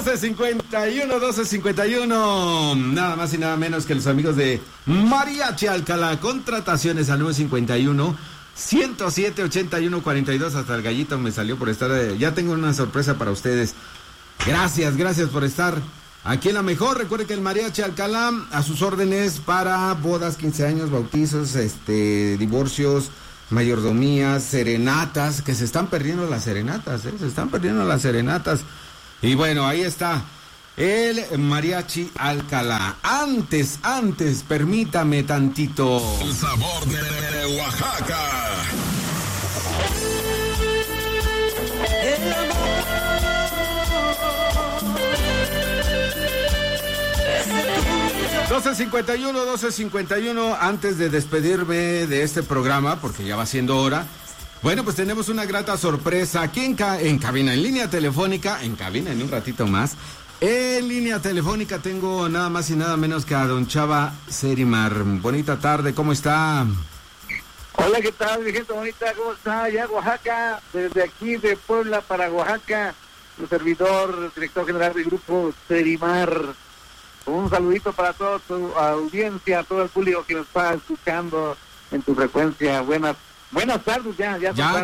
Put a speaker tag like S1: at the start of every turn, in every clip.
S1: 12:51, nada más y nada menos que los amigos de Mariachi Alcalá. Contrataciones al 951-107-8142. Hasta el gallito me salió por estar. Ya tengo una sorpresa para ustedes. Gracias por estar aquí en la mejor. Recuerde que el Mariachi Alcalá a sus órdenes para bodas, 15 años, bautizos, divorcios, mayordomías, serenatas, que se están perdiendo las serenatas, se están perdiendo las serenatas. Y bueno, ahí está el Mariachi Alcalá. Antes, permítame tantito.
S2: El sabor de Oaxaca.
S1: 12:51, antes de despedirme de este programa, porque ya va siendo hora. Bueno, pues tenemos una grata sorpresa aquí en cabina, en línea telefónica, en un ratito más. En línea telefónica tengo nada más y nada menos que a don Chava Serimar. Bonita tarde, ¿cómo está?
S3: Hola, ¿qué tal, mi gente bonita? ¿Cómo está? Ya Oaxaca, desde aquí de Puebla para Oaxaca, su servidor, director general del grupo Serimar. Un saludito para toda tu audiencia, todo el público que nos está escuchando en tu frecuencia. Buenas tardes, ya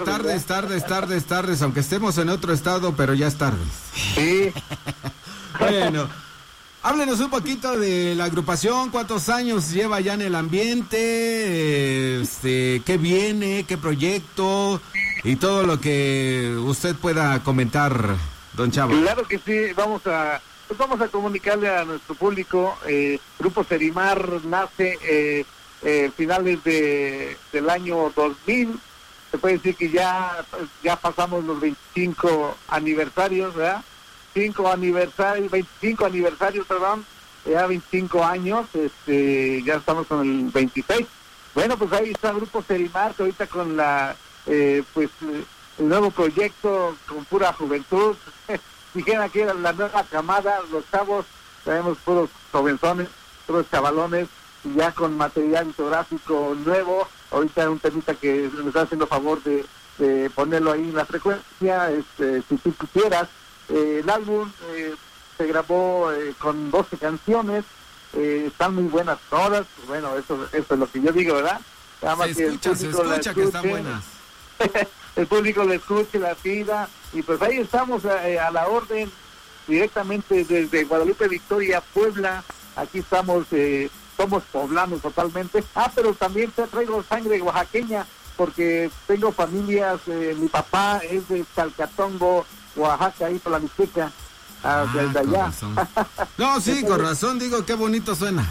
S1: tardes, aunque estemos en otro estado, pero ya es tarde.
S3: Sí.
S1: Bueno, háblenos un poquito de la agrupación, cuántos años lleva ya en el ambiente, qué viene, qué proyecto y todo lo que usted pueda comentar, don Chavo.
S3: Claro que sí, vamos a comunicarle a nuestro público. Grupo Serimar nace finales del año 2000, se puede decir que ya pasamos los 25 aniversarios, ¿verdad? 25 aniversarios, ya 25 años, ya estamos con el 26. Bueno, pues ahí está el Grupo Serimar, que ahorita con el nuevo proyecto, con pura juventud, dijeron que era la nueva camada, los chavos, tenemos puros jovenzones, puros chavalones, ya con material litográfico nuevo. Ahorita un temita que me está haciendo favor de ponerlo ahí en la frecuencia, si tú quisieras. El álbum se grabó con 12 canciones, están muy buenas todas. Bueno, eso es lo que yo digo, ¿verdad?
S1: Se escucha que están buenas.
S3: El público le escuche, la pida, y pues ahí estamos a la orden, directamente desde Guadalupe Victoria, Puebla. Aquí estamos, somos poblanos totalmente. Pero también traigo sangre oaxaqueña, porque tengo familias, mi papá es de Calcatongo, Oaxaca, ahí por la Mixteca, desde allá.
S1: No, sí, con razón, digo, qué bonito suena.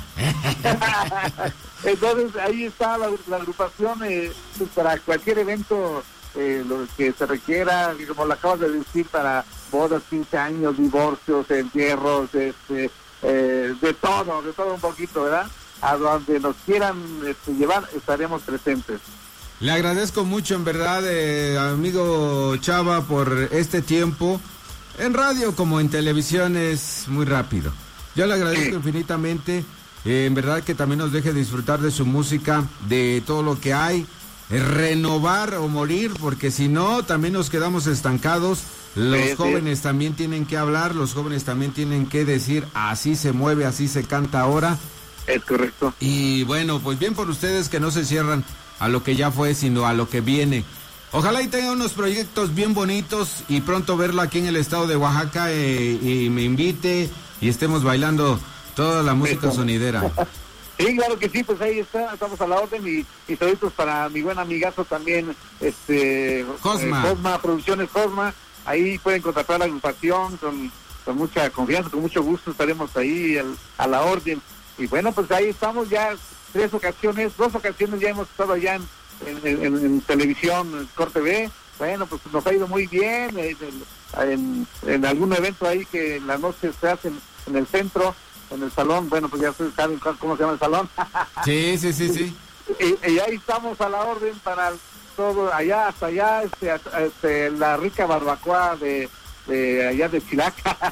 S3: Entonces, ahí está la agrupación, pues, para cualquier evento, lo que se requiera, como lo acabas de decir, para bodas, 15 años, divorcios, entierros, de todo un poquito, ¿verdad? A donde nos quieran llevar, estaremos presentes.
S1: Le agradezco mucho, en verdad, amigo Chava, por este tiempo. En radio como en televisión es muy rápido. Yo le agradezco infinitamente. En verdad que también nos deje disfrutar de su música, de todo lo que hay. Renovar o morir, porque si no, también nos quedamos estancados. Los jóvenes también tienen que hablar, los jóvenes también tienen que decir, así se mueve, así se canta ahora.
S3: Es correcto.
S1: Y bueno, pues bien por ustedes que no se cierran a lo que ya fue, sino a lo que viene. Ojalá y tenga unos proyectos bien bonitos y pronto verlo aquí en el estado de Oaxaca, y me invite y estemos bailando toda la música sonidera.
S3: Sí, claro que sí, pues ahí estamos a la orden, y saludos para mi buen amigazo también, Cosma, Producciones Cosma. Ahí pueden contratar la agrupación con mucha confianza, con mucho gusto estaremos ahí a la orden. Y bueno, pues ahí estamos ya 2 ocasiones ya hemos estado allá en televisión, en Corte B. Bueno, pues nos ha ido muy bien, en algún evento ahí que en la noche se hace en el centro, en el salón. Bueno, pues ya ustedes saben cómo se llama el salón.
S1: Sí.
S3: Y ahí estamos a la orden para todo, allá hasta allá, la rica barbacoa de allá de Chilaca.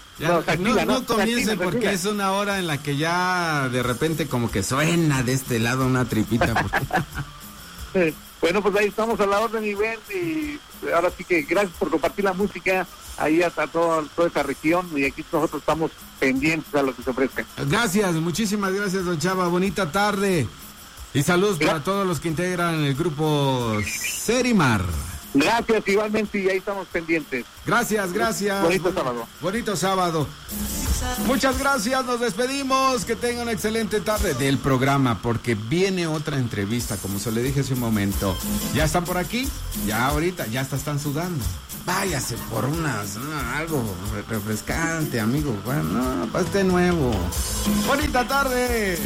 S1: No comiencen, porque es una hora en la que ya de repente como que suena de este lado una tripita.
S3: Bueno, pues ahí estamos a la orden, Iván, y ahora sí que gracias por compartir la música ahí hasta toda esa región, y aquí nosotros estamos pendientes a lo que se ofrezca.
S1: Gracias, muchísimas gracias, don Chava, bonita tarde. Y saludos para todos los que integran el grupo Serimar.
S3: Gracias, igualmente, y ahí estamos pendientes.
S1: Gracias.
S3: Bonito sábado.
S1: Bonito sábado. Muchas gracias, nos despedimos. Que tengan una excelente tarde del programa, porque viene otra entrevista, como se le dije hace un momento. ¿Ya están por aquí? Ya ahorita, ya están sudando. Váyase por algo refrescante, amigo. Bueno, pues de nuevo. Bonita tarde.